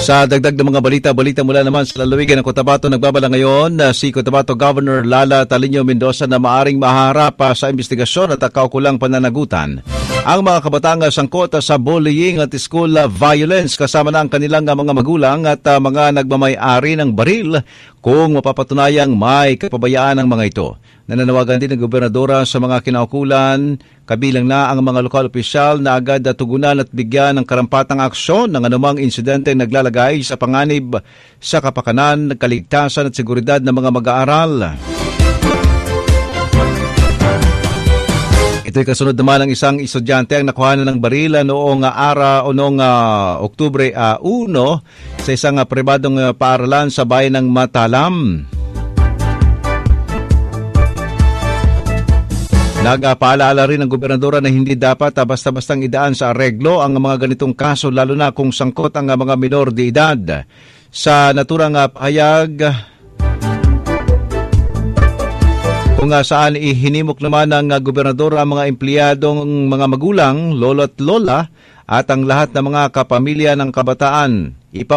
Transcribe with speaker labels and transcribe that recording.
Speaker 1: Sa dagdag ng mga balita mula naman sa lalawigan ng Cotabato, nagbabala ngayon na si Cotabato Governor Lala Talino Mendoza na maaring maharap sa investigasyon at kaukulang pananagutan ang mga kabataan sangkot sa bullying at school violence kasama na ang kanilang mga magulang at mga nagmamay-ari ng baril kung mapapatunayang may kapabayaan ng mga ito. Nananawagan din ng gobernadora sa mga kinaukulan, kabilang na ang mga lokal opisyal na agad tugunan at bigyan ng karampatang aksyon ng anumang insidente naglalagay sa panganib sa kapakanan, kaligtasan at seguridad ng mga mag-aaral. Ito'y kasunod naman ng isang estudyante ang nakuhanan ng baril noong Oktubre 1 sa isang pribadong paaralan sa bayan ng Matalam. Nagpaalala rin ng gobernadora na hindi dapat basta-bastang idaan sa areglo ang mga ganitong kaso lalo na kung sangkot ang mga minor de edad. Sa naturang pahayag, kung saan ihinimok naman ng gobernadora ang mga empleyadong mga magulang, lolo at lola at ang lahat ng mga kapamilya ng kabataan.